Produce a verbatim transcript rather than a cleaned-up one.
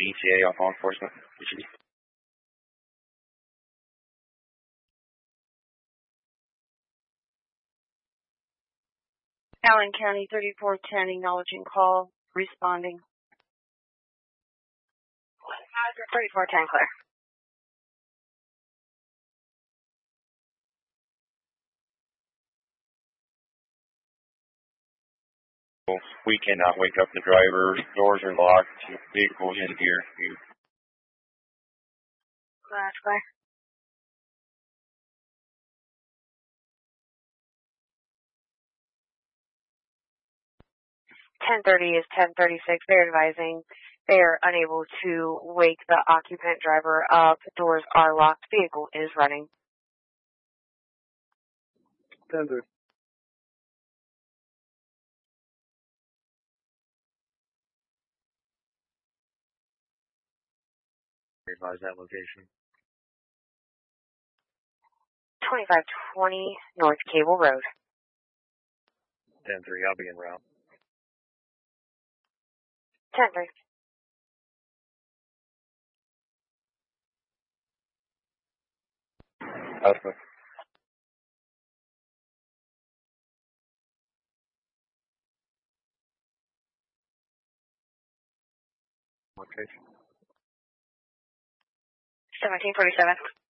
E T A off law enforcement. Allen County thirty-four ten, acknowledging call, responding. thirty-four ten, clear. We cannot wake up the driver. Doors are locked. Vehicles in here. That's clear. ten thirty is ten thirty-six. They're advising they are unable to wake the occupant driver up. Doors are locked. Vehicle is running. ten thirty. Advise that location. twenty-five twenty North Cable Road. ten three, I'll be en route. ten three. Alpha. Location. seventeen forty-seven.